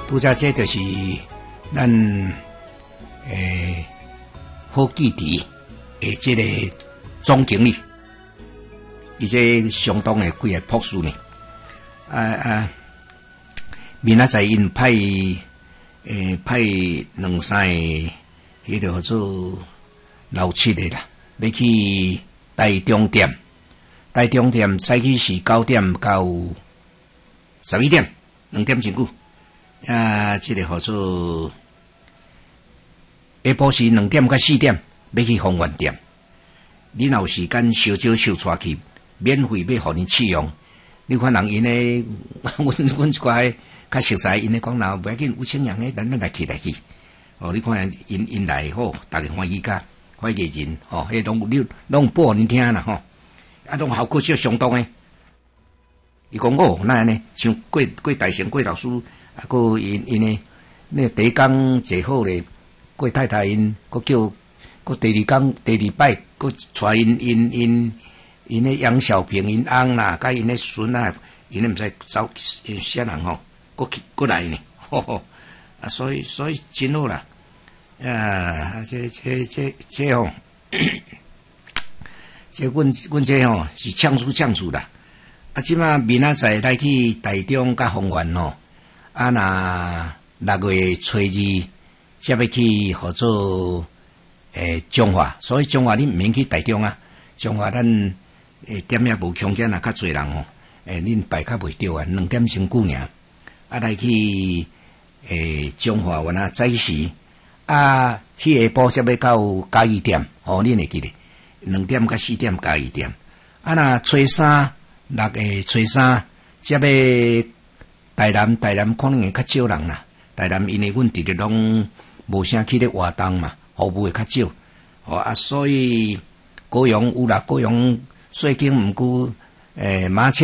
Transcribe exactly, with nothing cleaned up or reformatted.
拄则这就是咱诶好记忆诶，这个总经理，伊这相当诶几个博士呢。啊啊，明仔载因派诶派两三个迄个叫做老七个啦，要去台中店，台中店早起是九点到十一点，两点真久。啊，这个叫做下晡时两点到四点要去丰原店，你若有时间小少收出去，免费要互你试用。你看人因咧，阮阮一寡较熟悉，因咧讲若袂要紧，有请人诶，咱咱来去来去。哦，你看因因来好，逐个欢喜甲欢喜人，哦，迄拢你拢报你听啦吼，啊，拢效果就相当诶。伊讲哦，那安尼像过过大成过老师，啊，个因因诶，那第一工坐好咧，过太太因，个叫个第二工第二摆，个带因因因。因咧杨小平因翁啦，甲因咧孙啊，因咧毋知走啥人吼，过去过来呢，吼吼啊，所以所以真好啦，啊，这这这这吼，这阮阮这吼是呛出呛出啦，啊，即马明仔载来去台中甲丰原吼，啊，若六月初二才要去合作诶中华，所以中华你毋免去台中啊，中华咱。诶，点也无空间啊，较侪人哦。诶，恁排较袂着啊，两点钟久尔。啊，来去诶中华园啊，早时啊，去下晡才要到嘉义店，哦，恁会记得？两点到四点嘉义店。啊，若初三六个初三，才要台南，台南可能会较少人啦。台南因为阮直直拢无啥去咧活动嘛，服务会较少。哦啊，所以高雄有啦，高雄。最近毋过，诶、欸，马车。